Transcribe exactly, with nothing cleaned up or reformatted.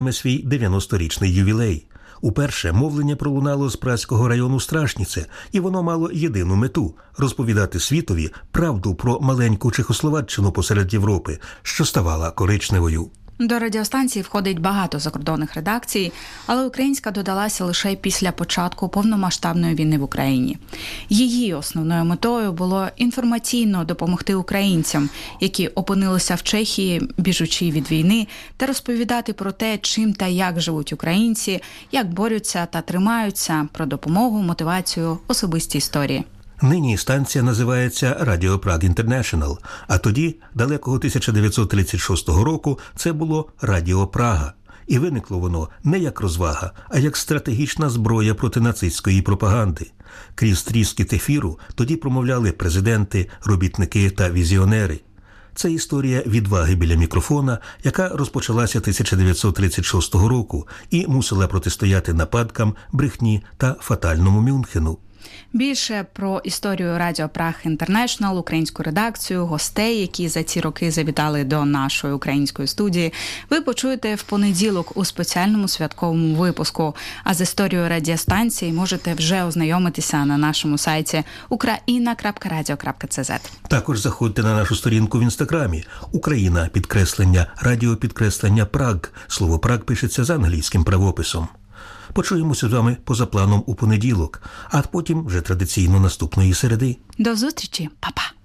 свій дев'яносторічний ювілей. Уперше мовлення пролунало з празького району Страшніце, і воно мало єдину мету – розповідати світові правду про маленьку Чехословаччину посеред Європи, що ставала коричневою. До радіостанції входить багато закордонних редакцій, але українська додалася лише після початку повномасштабної війни в Україні. Її основною метою було інформаційно допомогти українцям, які опинилися в Чехії, біжучи від війни, та розповідати про те, чим та як живуть українці, як борються та тримаються, про допомогу, мотивацію, особисті історії. Нині станція називається Радіо Праг Інтернешнл, а тоді, далекого тисяча дев'ятсот тридцять шостого року, це було Радіо Прага. І виникло воно не як розвага, а як стратегічна зброя проти нацистської пропаганди. Крізь тріскіт ефіру тоді промовляли президенти, робітники та візіонери. Це історія відваги біля мікрофона, яка розпочалася тисяча дев'ятсот тридцять шостого року і мусила протистояти нападкам, брехні та фатальному Мюнхену. Більше про історію Радіо Праг Інтернешнл, українську редакцію, гостей, які за ці роки завітали до нашої української студії, ви почуєте в понеділок у спеціальному святковому випуску. А з історією радіостанції можете вже ознайомитися на нашому сайті україна крапка радіо крапка це зет. Також заходьте на нашу сторінку в Інстаграмі «Україна, підкреслення, радіо, підкреслення, Праг». Слово «Праг» пишеться з англійським правописом. Почуємося з вами поза планом у понеділок, а потім вже традиційно наступної середи. До зустрічі, па-па!